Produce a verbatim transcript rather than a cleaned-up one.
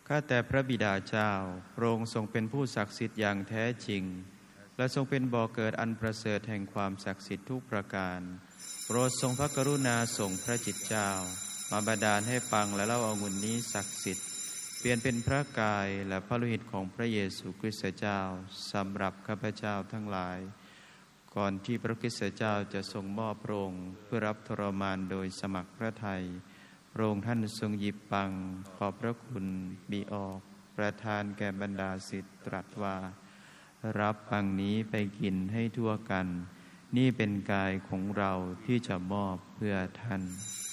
ข้าแต่พระบิดาเจ้าพระองค์ทรงเป็นผู้ศักดิ์สิทธิ์อย่างแท้จริงและทรงเป็นบ่อเกิดอันประเสริฐแห่งความศักดิ์สิทธิ์ทุกประการโปรดทรงพระกรุณาส่งพระจิตเจ้ามาบันดาลให้ปังและเล่าองุ่นนี้ศักดิ์สิทธิ์เปลี่ยนเป็นพระกายและพระโลหิตของพระเยซูคริสต์เจ้าสำหรับข้าพเจ้าทั้งหลายก่อนที่พระคริสต์เจ้าจะทรงมอบพระองค์เพื่อรับทรมานโดยสมัครพระทัยพระองค์ท่านทรงหยิบปังขอบพระคุณบีออกประทานแก่บรรดาศิษย์ตรัสว่ารับปังนี้ไปกินให้ทั่วกันนี่เป็นกายของเราที่จะมอบเพื่อท่าน